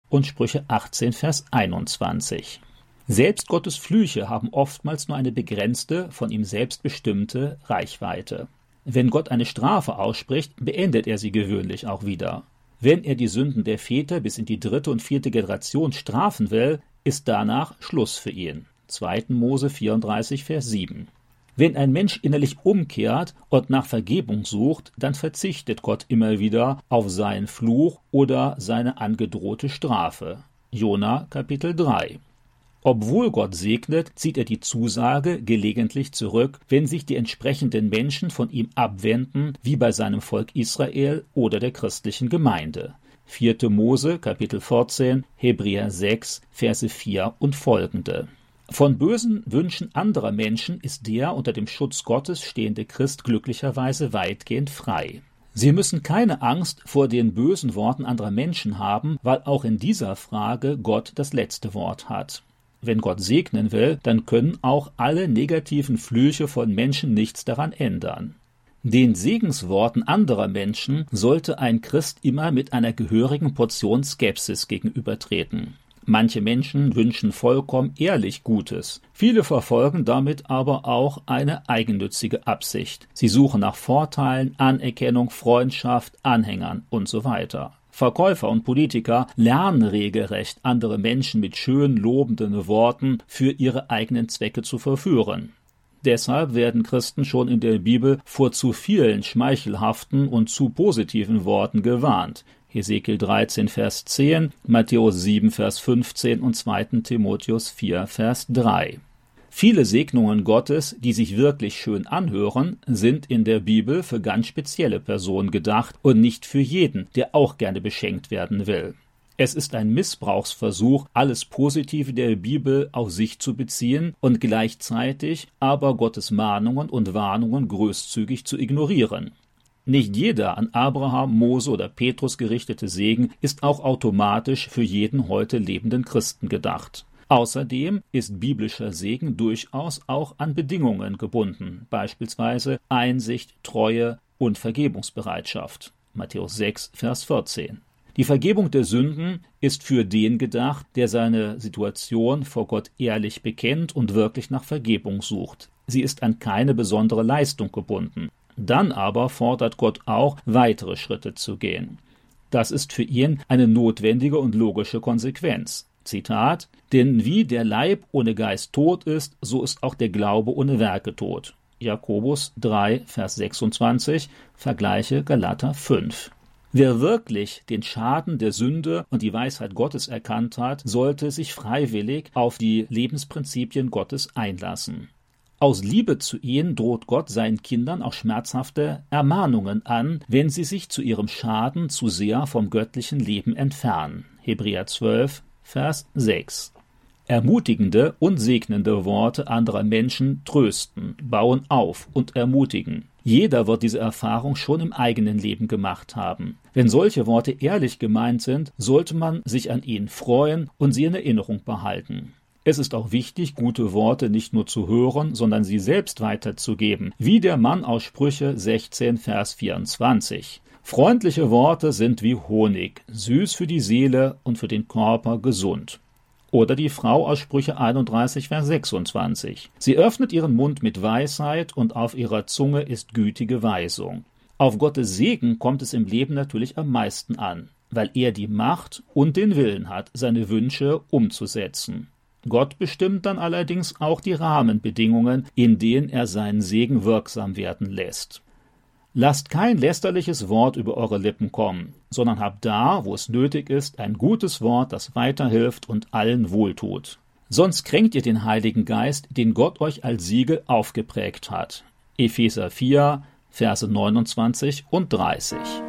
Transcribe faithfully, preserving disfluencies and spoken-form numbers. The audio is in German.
und Sprüche achtzehn, Vers einundzwanzig. Selbst Gottes Flüche haben oftmals nur eine begrenzte, von ihm selbst bestimmte Reichweite. Wenn Gott eine Strafe ausspricht, beendet er sie gewöhnlich auch wieder. Wenn er die Sünden der Väter bis in die dritte und vierte Generation strafen will, ist danach Schluss für ihn. zweiter Mose vierunddreißig, Vers sieben. Wenn ein Mensch innerlich umkehrt und nach Vergebung sucht, dann verzichtet Gott immer wieder auf seinen Fluch oder seine angedrohte Strafe. Jona Kapitel drei. Obwohl Gott segnet, zieht er die Zusage gelegentlich zurück, wenn sich die entsprechenden Menschen von ihm abwenden, wie bei seinem Volk Israel oder der christlichen Gemeinde. vierte Mose, Kapitel vierzehn, Hebräer sechs, Verse vier und folgende. Von bösen Wünschen anderer Menschen ist der unter dem Schutz Gottes stehende Christ glücklicherweise weitgehend frei. Sie müssen keine Angst vor den bösen Worten anderer Menschen haben, weil auch in dieser Frage Gott das letzte Wort hat. Wenn Gott segnen will, dann können auch alle negativen Flüche von Menschen nichts daran ändern. Den Segensworten anderer Menschen sollte ein Christ immer mit einer gehörigen Portion Skepsis gegenübertreten. Manche Menschen wünschen vollkommen ehrlich Gutes. Viele verfolgen damit aber auch eine eigennützige Absicht. Sie suchen nach Vorteilen, Anerkennung, Freundschaft, Anhängern und so weiter. Verkäufer und Politiker lernen regelrecht, andere Menschen mit schön lobenden Worten für ihre eigenen Zwecke zu verführen. Deshalb werden Christen schon in der Bibel vor zu vielen schmeichelhaften und zu positiven Worten gewarnt. Hesekiel dreizehn, Vers zehn, Matthäus sieben, Vers fünfzehn und zweiter Timotheus vier, Vers drei. Viele Segnungen Gottes, die sich wirklich schön anhören, sind in der Bibel für ganz spezielle Personen gedacht und nicht für jeden, der auch gerne beschenkt werden will. Es ist ein Missbrauchsversuch, alles Positive der Bibel auf sich zu beziehen und gleichzeitig aber Gottes Mahnungen und Warnungen großzügig zu ignorieren. Nicht jeder an Abraham, Mose oder Petrus gerichtete Segen ist auch automatisch für jeden heute lebenden Christen gedacht. Außerdem ist biblischer Segen durchaus auch an Bedingungen gebunden, beispielsweise Einsicht, Treue und Vergebungsbereitschaft. Matthäus sechs, Vers vierzehn. Die Vergebung der Sünden ist für den gedacht, der seine Situation vor Gott ehrlich bekennt und wirklich nach Vergebung sucht. Sie ist an keine besondere Leistung gebunden. Dann aber fordert Gott auch, weitere Schritte zu gehen. Das ist für ihn eine notwendige und logische Konsequenz. Zitat: Denn wie der Leib ohne Geist tot ist, so ist auch der Glaube ohne Werke tot. Jakobus drei, Vers sechsundzwanzig, Vergleiche Galater fünf. Wer wirklich den Schaden der Sünde und die Weisheit Gottes erkannt hat, sollte sich freiwillig auf die Lebensprinzipien Gottes einlassen. Aus Liebe zu ihnen droht Gott seinen Kindern auch schmerzhafte Ermahnungen an, wenn sie sich zu ihrem Schaden zu sehr vom göttlichen Leben entfernen. Hebräer zwölf, Vers sechs. Ermutigende und segnende Worte anderer Menschen trösten, bauen auf und ermutigen. Jeder wird diese Erfahrung schon im eigenen Leben gemacht haben. Wenn solche Worte ehrlich gemeint sind, sollte man sich an ihnen freuen und sie in Erinnerung behalten. Es ist auch wichtig, gute Worte nicht nur zu hören, sondern sie selbst weiterzugeben, wie der Mann aus Sprüche sechzehn, Vers vierundzwanzig. Freundliche Worte sind wie Honig, süß für die Seele und für den Körper gesund. Oder die Frau aus Sprüche einunddreißig, Vers sechsundzwanzig. Sie öffnet ihren Mund mit Weisheit und auf ihrer Zunge ist gütige Weisung. Auf Gottes Segen kommt es im Leben natürlich am meisten an, weil er die Macht und den Willen hat, seine Wünsche umzusetzen. Gott bestimmt dann allerdings auch die Rahmenbedingungen, in denen er seinen Segen wirksam werden lässt. Lasst kein lästerliches Wort über eure Lippen kommen, sondern habt da, wo es nötig ist, ein gutes Wort, das weiterhilft und allen wohltut. Sonst kränkt ihr den Heiligen Geist, den Gott euch als Siegel aufgeprägt hat. Epheser vier, Verse neunundzwanzig und dreißig.